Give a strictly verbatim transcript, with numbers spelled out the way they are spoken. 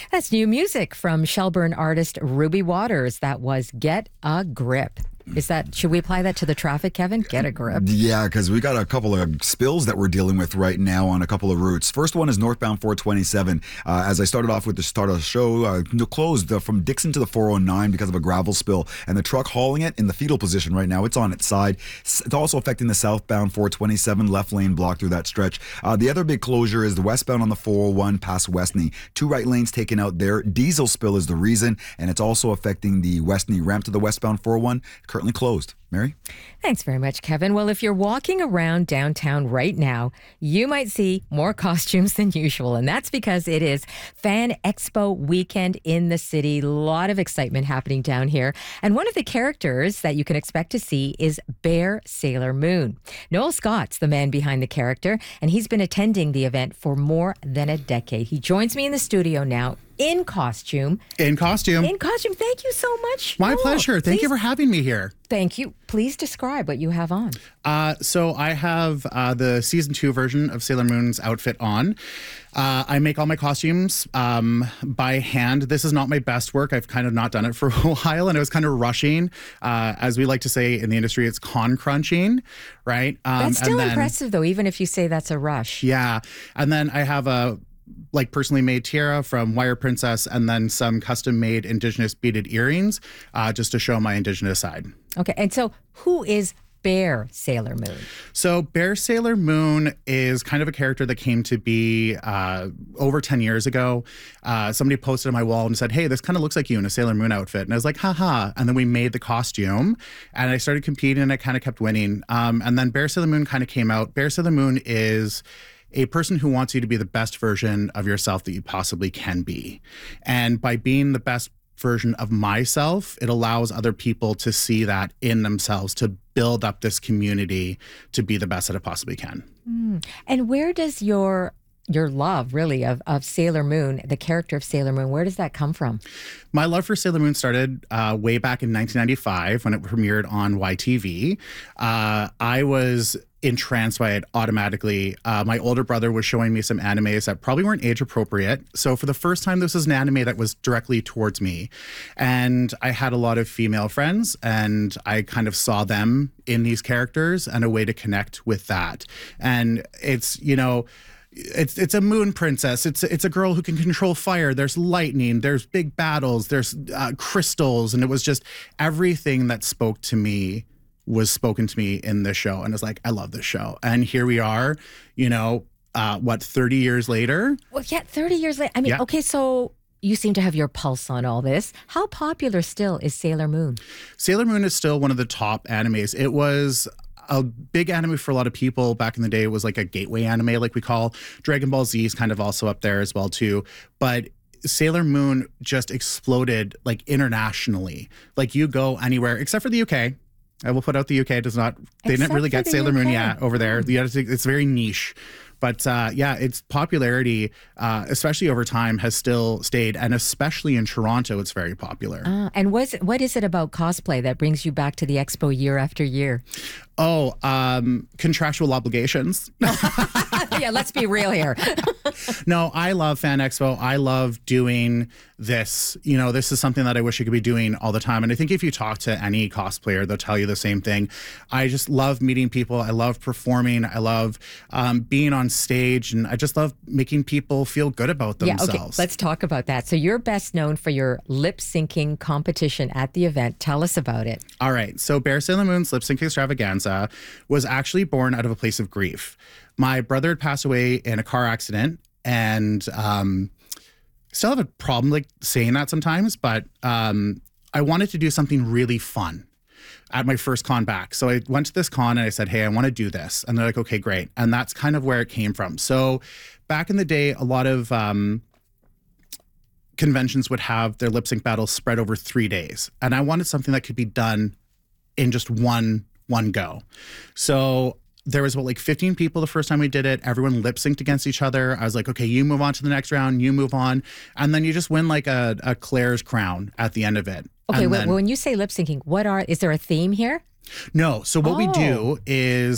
That's new music from Shelburne artist Ruby Waters. That was Get a Grip. Is that, should we apply that to the traffic, Kevin? Get a grip. Yeah, because we got a couple of spills that we're dealing with right now on a couple of routes. First one is northbound four twenty-seven. Uh, as I started off with the start of the show, uh, closed uh, from Dixon to the four oh nine because of a gravel spill. And the truck hauling it in the fetal position right now, it's on its side. It's also affecting the southbound four twenty-seven, left lane blocked through that stretch. Uh, the other big closure is the westbound on the four oh one past Westney. Two right lanes taken out there. Diesel spill is the reason, and it's also affecting the Westney ramp to the westbound four oh one, currently closed. Mary? Thanks very much, Kevin. Well, if you're walking around downtown right now, you might see more costumes than usual, and that's because it is Fan Expo weekend in the city. A lot of excitement happening down here. And one of the characters that you can expect to see is Bear Sailor Moon. Noel Scott's the man behind the character, and he's been attending the event for more than a decade. He joins me in the studio now in costume. In costume. In costume. Thank you so much. My Noel, pleasure. Thank please. you for having me here. Thank you. Please describe what you have on. Uh, so I have uh, the season two version of Sailor Moon's outfit on. Uh, I make all my costumes um, by hand. This is not my best work. I've kind of not done it for a while, and I was kind of rushing. Uh, as we like to say in the industry, it's con crunching, right? Um, That's still and then, impressive, though, even if you say that's a rush. Yeah. And then I have a like personally made tiara from Wire Princess, and then some custom made Indigenous beaded earrings uh, just to show my Indigenous side. Okay. And so who is Bear Sailor Moon? So Bear Sailor Moon is kind of a character that came to be uh, over ten years ago. Uh, somebody posted on my wall and said, hey, this kind of looks like you in a Sailor Moon outfit. And I was like, haha. And then we made the costume and I started competing and I kind of kept winning. Um, and then Bear Sailor Moon kind of came out. Bear Sailor Moon is a person who wants you to be the best version of yourself that you possibly can be. And by being the best version of myself, it allows other people to see that in themselves, to build up this community to be the best that it possibly can. Mm. And where does your your love, really, of, of Sailor Moon, the character of Sailor Moon, where does that come from? My love for Sailor Moon started uh, way back in nineteen ninety-five when it premiered on Y T V. Uh, I was entranced by it automatically. Uh, my older brother was showing me some animes that probably weren't age appropriate. So for the first time, this was an anime that was directly towards me. And I had a lot of female friends, and I kind of saw them in these characters and a way to connect with that. And it's, you know, It's it's a moon princess. It's it's a girl who can control fire. There's lightning. There's big battles. There's uh, crystals, and it was just everything that spoke to me was spoken to me in this show. And it's like, I love this show. And here we are, you know, uh, what, thirty years later? Well, yeah, thirty years later. I mean, Yeah. okay, so you seem to have your pulse on all this. How popular still is Sailor Moon? Sailor Moon is still one of the top animes. It was a big anime for a lot of people back in the day. It was like a gateway anime, like we call. Dragon Ball Z is kind of also up there as well, too. But Sailor Moon just exploded like internationally. Like you go anywhere, except for the U K. I will put out the U K does not, they Except didn't really for get the Sailor Moon U K. yet over there. The other thing, it's very niche. But uh, yeah, its popularity, uh, especially over time, has still stayed. And especially in Toronto, it's very popular. Uh, and what's, what is it about cosplay that brings you back to the expo year after year? Oh, um, contractual obligations. Yeah, let's be real here. No, I love Fan Expo. I love doing this. You know, this is something that I wish I could be doing all the time. And I think if you talk to any cosplayer, they'll tell you the same thing. I just love meeting people. I love performing. I love um, being on stage. And I just love making people feel good about themselves. Yeah, okay, let's talk about that. So you're best known for your lip syncing competition at the event. Tell us about it. All right. So Bear Sailor Moon's lip sync extravaganza was actually born out of a place of grief. My brother had passed away in a car accident, and um, still have a problem like saying that sometimes, but um, I wanted to do something really fun at my first con back. So I went to this con and I said, hey, I want to do this. And they're like, okay, great. And that's kind of where it came from. So back in the day, a lot of um, conventions would have their lip sync battles spread over three days. And I wanted something that could be done in just one one go. So there was about like fifteen people the first time we did it. Everyone lip synced against each other. I was like, okay, you move on to the next round, you move on. And then you just win like a, a Claire's crown at the end of it. Okay, And wait, then, when you say lip syncing, what are, is there a theme here? no. So what we Oh. do is